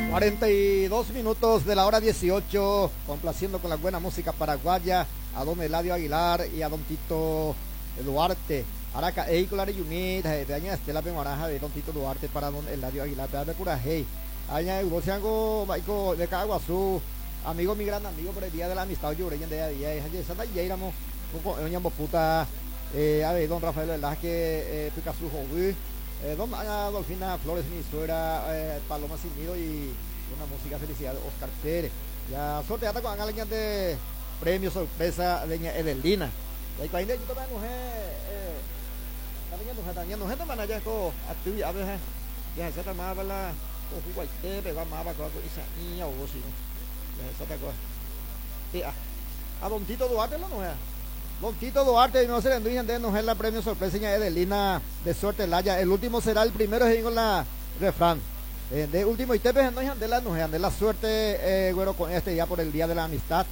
42 minutos de la hora 18, complaciendo con la buena música paraguaya a don Eladio Aguilar y a don Tito Duarte. Araca Eicolar Yumit, de aña Estela Pemaraja de don Tito Duarte para don Eladio Aguilar, de Curajey. Aña Eurociango, Maico de Caguazú, amigo, mi gran amigo por el día de la amistad, yo breñan de día, y Santa Yeiramo, un puta, a ver, don Rafael Velázquez, Picasso Joví. Don Dolfina Flores, mi suegra, Paloma Sin Nido y una música felicidad de Oscar Pérez. Ya sorteada con alguien de premio sorpresa de Edelina. Y ahí cuando yo también también no gente mana ya con actividad a veces ya se toma la o jugo te pega más para con esa niña o si no. Ya se cosa. Y a don Tito Duarte no es. Don Tito Duarte, no se le enduyen de nos la premio sorpresa de Edelina de suerte Laya. El último será el primero, con la refrán. De último y te ves no de la suerte, bueno, con este ya por el día de la amistad.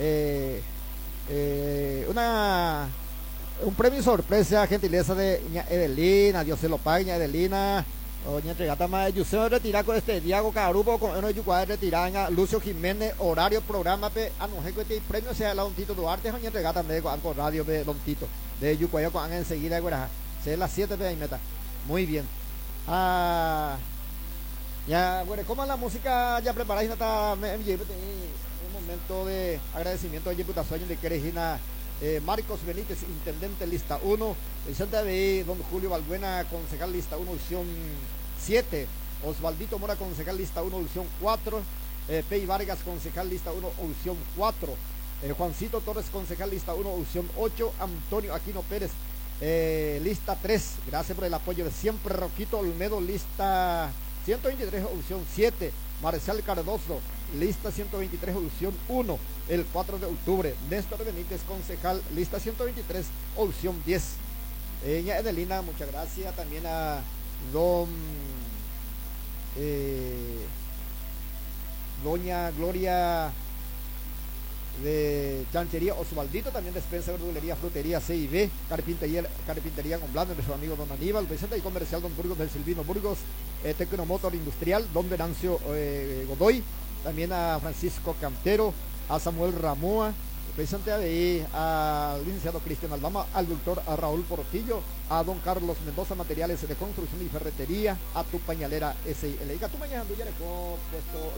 Un premio sorpresa, gentileza de Edelina, Dios se lo pague, Edelina. Oña entregata más yo se retira con este Diego Carupo con uno de Yucuá retiraña Lucio Jiménez horario programa pe anuje este premio sea la don Tito Duarte oña entregata de con radio de don Tito de Yucuá con enseguida güera se las 7 de ahí meta muy bien ya bueno como la música ya preparáis está un momento de agradecimiento de diputación de Querejina. Marcos Benítez, intendente lista 1, Vicente B, don Julio Balbuena, concejal lista 1, opción 7, Osvaldito Mora, concejal lista 1, opción 4, Pei Vargas, concejal lista 1, opción 4, Juancito Torres, concejal lista 1, opción 8, Antonio Aquino Pérez, lista 3, gracias por el apoyo de siempre, Roquito Olmedo, lista 123, opción 7, Marcial Cardoso, lista 123, opción 1, el 4 de octubre, Néstor Benítez, concejal, lista 123, opción 10. Edelina, muchas gracias. También a doña Gloria de Chanchería Osvaldito, también despensa, verdulería, frutería C&B, carpintería con blando, nuestro amigo don Aníbal, presenta y comercial don Burgos del Silvino Burgos, Tecnomotor Industrial, don Venancio Godoy, también a Francisco Cantero, a Samuel Ramoa, presente al licenciado Cristian Albama, al doctor Raúl Portillo, a don Carlos Mendoza, materiales de construcción y ferretería, a tu pañalera SIL. Y a tu mañana,